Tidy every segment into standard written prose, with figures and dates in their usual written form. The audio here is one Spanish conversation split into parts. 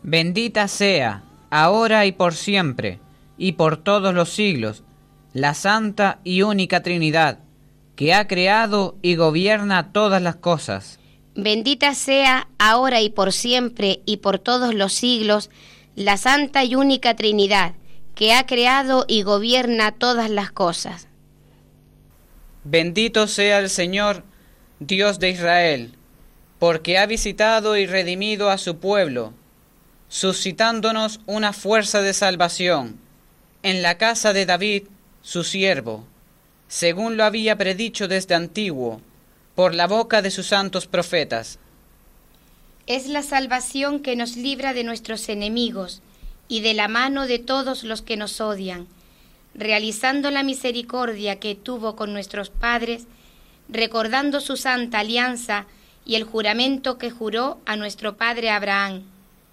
Bendita sea, ahora y por siempre, y por todos los siglos, la Santa y única Trinidad, que ha creado y gobierna todas las cosas. Bendita sea, ahora y por siempre, y por todos los siglos, la Santa y única Trinidad, que ha creado y gobierna todas las cosas. Bendito sea el Señor, Dios de Israel, porque ha visitado y redimido a su pueblo, suscitándonos una fuerza de salvación en la casa de David, su siervo, según lo había predicho desde antiguo, por la boca de sus santos profetas. Es la salvación que nos libra de nuestros enemigos y de la mano de todos los que nos odian, realizando la misericordia que tuvo con nuestros padres, recordando su santa alianza y el juramento que juró a nuestro padre Abraham,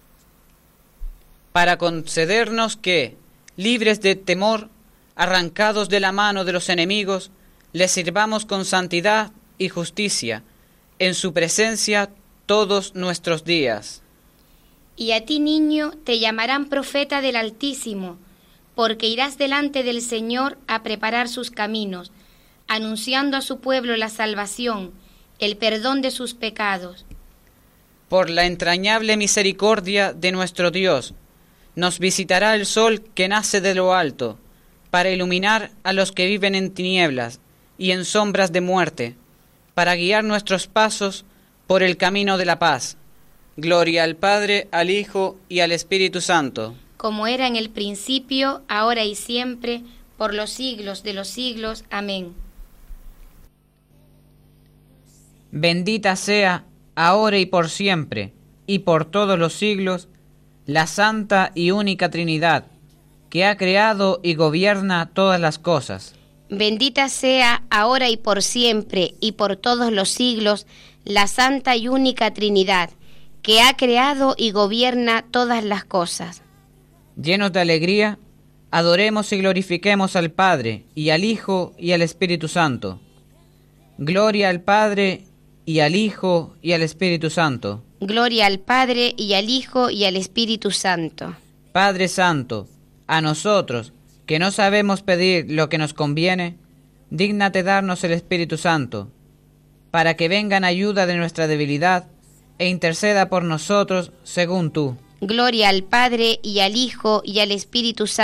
para concedernos que, libres de temor, arrancados de la mano de los enemigos, les sirvamos con santidad y justicia, en su presencia todos nuestros días. Y a ti, niño, te llamarán profeta del Altísimo, porque irás delante del Señor a preparar sus caminos, anunciando a su pueblo la salvación, el perdón de sus pecados. Por la entrañable misericordia de nuestro Dios, nos visitará el sol que nace de lo alto, para iluminar a los que viven en tinieblas y en sombras de muerte, para guiar nuestros pasos por el camino de la paz. Gloria al Padre, al Hijo y al Espíritu Santo. Como era en el principio, ahora y siempre, por los siglos de los siglos. Amén. Bendita sea, ahora y por siempre, y por todos los siglos, la Santa y única Trinidad, que ha creado y gobierna todas las cosas. Bendita sea, ahora y por siempre, y por todos los siglos, la Santa y única Trinidad, que ha creado y gobierna todas las cosas. Llenos de alegría, adoremos y glorifiquemos al Padre, y al Hijo, y al Espíritu Santo. Gloria al Padre, y al Hijo, y al Espíritu Santo. Gloria al Padre, y al Hijo, y al Espíritu Santo. Padre Santo, a nosotros, que no sabemos pedir lo que nos conviene, dígnate darnos el Espíritu Santo, para que venga en ayuda de nuestra debilidad, e interceda por nosotros según tú. Gloria al Padre, y al Hijo, y al Espíritu Santo.